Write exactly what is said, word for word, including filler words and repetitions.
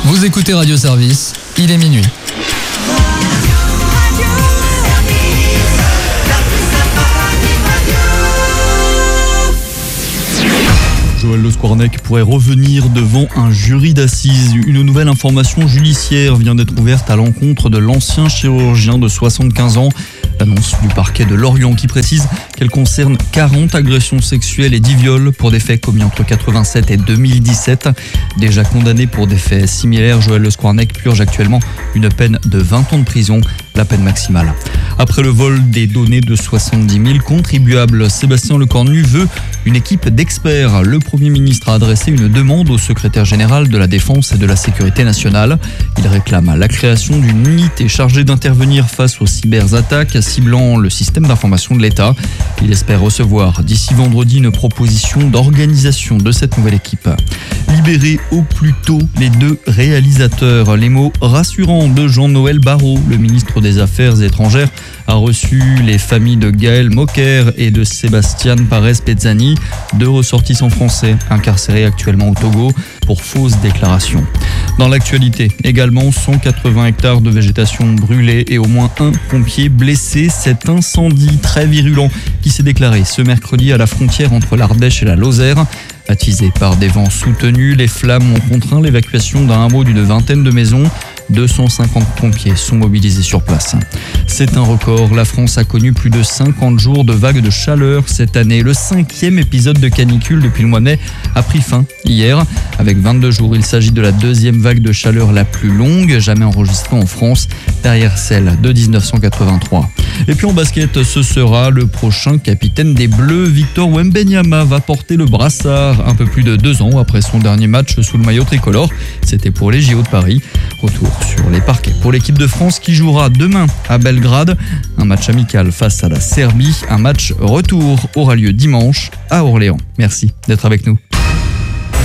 Vous écoutez Radio Service, il est minuit. Joël Le Squarnec pourrait revenir devant un jury d'assises. Une nouvelle information judiciaire vient d'être ouverte à l'encontre de l'ancien chirurgien de soixante-quinze ans. L'annonce du parquet de Lorient qui précise qu'elle concerne quarante agressions sexuelles et dix viols pour des faits commis entre quatre-vingt-sept et deux mille dix-sept. Déjà condamné pour des faits similaires, Joël Le Squarnec purge actuellement une peine de vingt ans de prison, la peine maximale. Après le vol des données de soixante-dix mille contribuables, Sébastien Lecornu veut une équipe d'experts. Le Premier ministre a adressé une demande au secrétaire général de la Défense et de la Sécurité nationale. Il réclame la création d'une unité chargée d'intervenir face aux cyberattaques ciblant le système d'information de l'État. Il espère recevoir d'ici vendredi une proposition d'organisation de cette nouvelle équipe. Libérer au plus tôt les deux réalisateurs. Les mots rassurants de Jean-Noël Barrot, le ministre des Affaires étrangères, a reçu les familles de Gaël Moquer et de Sébastien Parez-Pezzani, deux ressortissants français incarcérés actuellement au Togo pour fausses déclarations. Dans l'actualité, également cent quatre-vingts hectares de végétation brûlés et au moins un pompier blessé. Cet incendie très virulent qui s'est déclaré ce mercredi à la frontière entre l'Ardèche et la Lozère. Attisés par des vents soutenus, les flammes ont contraint l'évacuation d'un hameau d'une vingtaine de maisons. deux cent cinquante pompiers sont mobilisés sur place. C'est un record. La France a connu plus de cinquante jours de vagues de chaleur cette année. Le cinquième épisode de canicule depuis le mois de mai a pris fin hier. Avec vingt-deux jours, il s'agit de la deuxième vague de chaleur la plus longue jamais enregistrée en France, derrière celle de dix-neuf cent quatre-vingt-trois. Et puis en basket, ce sera le prochain capitaine des Bleus. Victor Wembanyama va porter le brassard un peu plus de deux ans après son dernier match sous le maillot tricolore. C'était pour les J O de Paris. Retour sur les parquets pour l'équipe de France qui jouera demain à Belgrade. Un match amical face à la Serbie. Un match retour aura lieu dimanche à Orléans. Merci d'être avec nous.